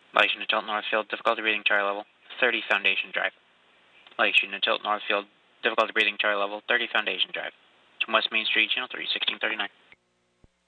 Light shooting to tilt Northfield, difficulty reading Charlie level 30 Foundation Drive. Light shooting to tilt Northfield, difficulty reading Charlie level 30 Foundation Drive. From West Main Street, channel 3, 1639.